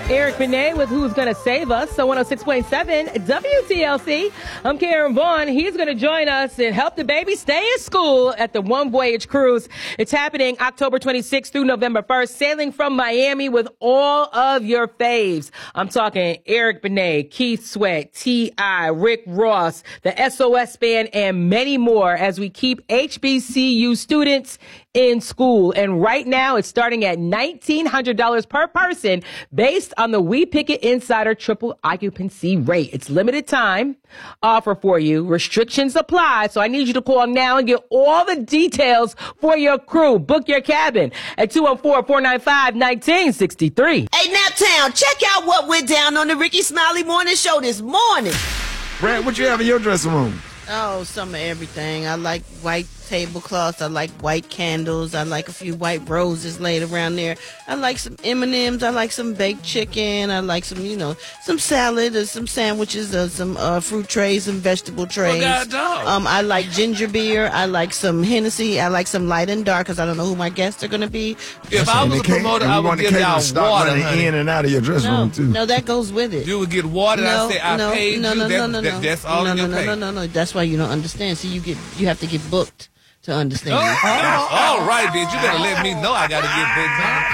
Eric Benet with Who's Gonna Save Us, so 106.7 WTLC. I'm Karen Vaughn. He's going to join us and help the baby stay in school at the One Voyage Cruise. It's happening October 26th through November 1st, sailing from Miami with all of your faves. I'm talking Eric Benet, Keith Sweat, T.I., Rick Ross, the SOS Band, and many more as we keep HBCU students in school. And right now it's starting at $1,900 per person based on the We Pick It Insider triple occupancy rate. It's limited time offer for you. Restrictions apply. So I need you to call now and get all the details for your crew. Book your cabin at 214-495-1963. Hey, Naptown, check out what went down on the Ricky Smiley Morning Show this morning. Brad, what you have in your dressing room? Oh, some of everything. I like white tablecloths. I like white candles. I like a few white roses laid around there. I like some M&Ms. I like some baked chicken. I like some, some salad or some sandwiches or some fruit trays and vegetable trays. I like ginger beer. I like some Hennessy. I like some light and dark because I don't know who my guests are going to be. If I was a promoter, I would give y'all water, honey. In and out of your dressing room, too. No, that goes with it. You would get water. I say I paid you. That's all in your pay. No. That's why you don't understand. See, you have to get booked to understand. All right, bitch. You better let me know I got to get booked.